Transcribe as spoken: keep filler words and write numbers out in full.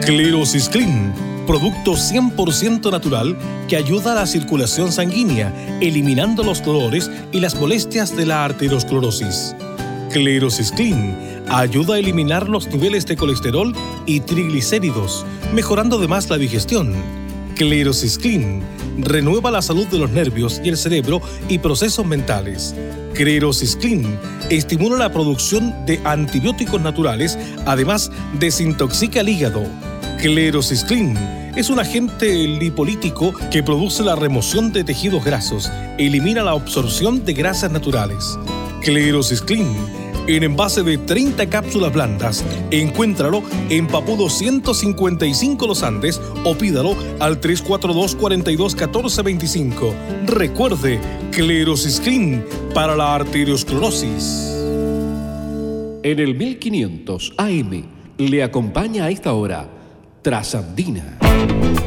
Clerosis-Clean, producto cien por ciento natural que ayuda a la circulación sanguínea, eliminando los dolores y las molestias de la arteriosclerosis. Clerosis-Clean ayuda a eliminar los niveles de colesterol y triglicéridos, mejorando además la digestión. Clerosis-Clean renueva la salud de los nervios y el cerebro y procesos mentales. Clerosis-Clean estimula la producción de antibióticos naturales, además desintoxica el hígado. Clerosis-Clean es un agente lipolítico que produce la remoción de tejidos grasos, elimina la absorción de grasas naturales. Clerosis-Clean, en envase de treinta cápsulas blandas. Encuéntralo en Papudo ciento cincuenta y cinco Los Andes o pídalo al tres cuatro dos, cuatro dos, uno cuatro dos cinco. Recuerde, Clerosis-Clean para la arteriosclerosis. En el mil quinientos A M le acompaña a esta hora Trasandina.